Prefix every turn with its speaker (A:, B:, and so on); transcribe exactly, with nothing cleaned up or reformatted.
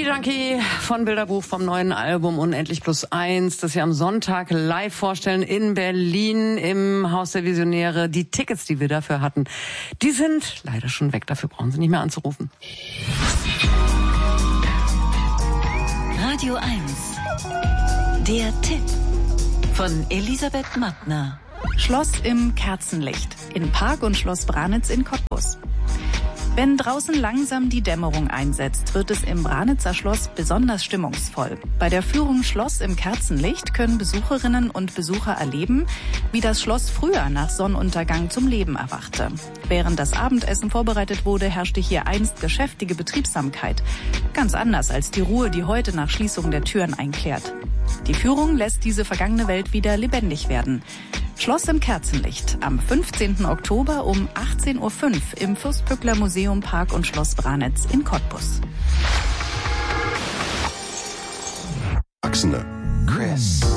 A: Junkie von Bilderbuch vom neuen Album Unendlich plus eins, das wir am Sonntag live vorstellen in Berlin im Haus der Visionäre. Die Tickets, die wir dafür hatten, die sind leider schon weg. Dafür brauchen Sie nicht mehr anzurufen.
B: Radio eins. Der Tipp von Elisabeth Mattner.
C: Schloss im Kerzenlicht in Park und Schloss Branitz in Cottbus. Wenn draußen langsam die Dämmerung einsetzt, wird es im Branitzer Schloss besonders stimmungsvoll. Bei der Führung Schloss im Kerzenlicht können Besucherinnen und Besucher erleben, wie das Schloss früher nach Sonnenuntergang zum Leben erwachte. Während das Abendessen vorbereitet wurde, herrschte hier einst geschäftige Betriebsamkeit. Ganz anders als die Ruhe, die heute nach Schließung der Türen einkehrt. Die Führung lässt diese vergangene Welt wieder lebendig werden. Schloss im Kerzenlicht am fünfzehnten Oktober um achtzehn Uhr fünf im Fürstpückler Museum Park und Schloss Branitz in Cottbus.
D: Erwachsene. Chris.